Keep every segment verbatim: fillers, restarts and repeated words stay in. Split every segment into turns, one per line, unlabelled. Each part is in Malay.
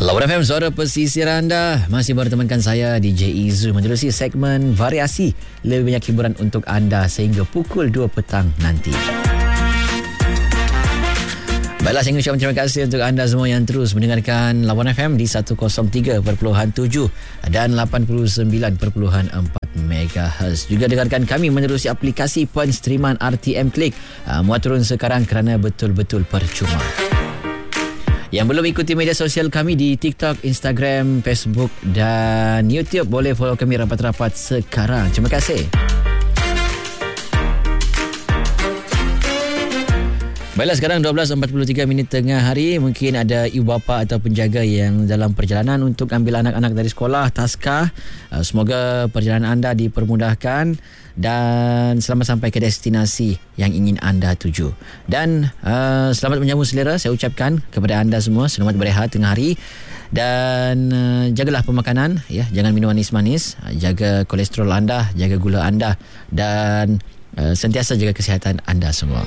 Lawan F M, suara pesisir anda. Masih bertemankan saya D J Izu menerusi segmen variasi. Lebih banyak hiburan untuk anda sehingga pukul dua petang nanti. Baiklah, saya ingin ucapkan terima kasih untuk anda semua yang terus mendengarkan Lawan F M di seratus tiga perpuluhan tujuh dan lapan puluh sembilan perpuluhan empat megahertz. Juga dengarkan kami menerusi aplikasi penstreaman R T M Klik. Uh, muat turun sekarang kerana betul-betul percuma. Yang belum ikuti media sosial kami di TikTok, Instagram, Facebook dan YouTube, boleh follow kami rapat-rapat sekarang. Terima kasih. Baiklah, sekarang dua belas empat puluh tiga minit tengah hari. Mungkin ada ibu bapa atau penjaga yang dalam perjalanan untuk ambil anak-anak dari sekolah, taska. Semoga perjalanan anda dipermudahkan dan selamat sampai ke destinasi yang ingin anda tuju. Dan uh, selamat menyambut selera saya ucapkan kepada anda semua. Selamat berehat tengah hari. Dan uh, jagalah pemakanan, ya, jangan minum manis-manis, jaga kolesterol anda, jaga gula anda dan uh, sentiasa jaga kesihatan anda semua.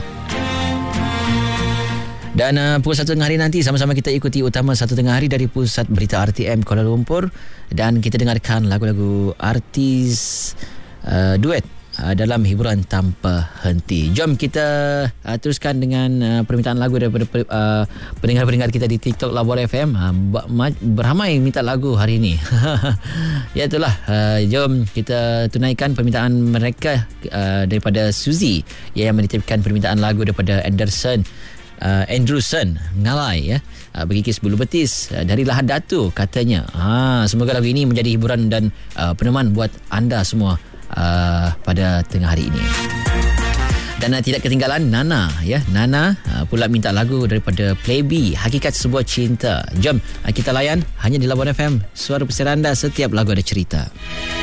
Dan uh, pukul satu tengah hari nanti sama-sama kita ikuti utama satu tengah hari dari Pusat Berita R T M Kuala Lumpur, dan kita dengarkan lagu-lagu artis uh, duet uh, dalam hiburan tanpa henti. Jom kita uh, teruskan dengan uh, permintaan lagu daripada uh, pendengar-pendengar kita di TikTok Labor F M. Uh, beramai minta lagu hari ini. Ya, itulah. Uh, jom kita tunaikan permintaan mereka uh, daripada Suzy, yang menitipkan permintaan lagu daripada Anderson Uh, Andrewson Ngalai, ya, uh, berkikis bulu betis uh, dari Lahad Datu katanya. Ha, semoga lagu ini menjadi hiburan dan uh, peneman buat anda semua uh, pada tengah hari ini. Dan uh, tidak ketinggalan Nana, ya, Nana uh, pula minta lagu daripada Playbi, Hakikat Sebuah Cinta. Jom uh, kita layan hanya di Labuan F M, suara pesisir anda, setiap lagu ada cerita.